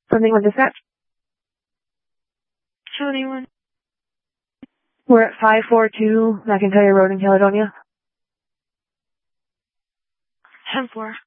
Something with dispatch. 71. We're at 542 McIntyre Road in Caledonia. 10-4.